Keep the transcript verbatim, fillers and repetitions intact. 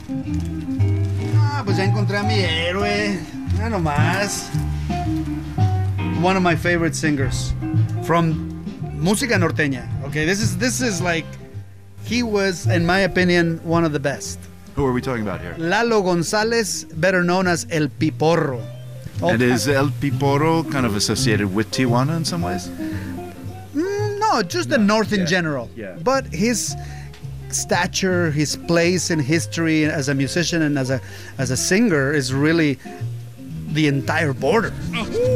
Ah, pues ya encontré a mi héroe. Ya nomás. One of my favorite singers from música norteña. Okay, this is this is like he was, in my opinion, one of the best. Who are we talking about here? Lalo Gonzalez, better known as El Piporro. Oh, And is El Piporro kind of associated with Tijuana in some ways? Mm, no, just the North in yeah, general. yeah. But his stature, his place in history as a musician and as a as a singer is really the entire border.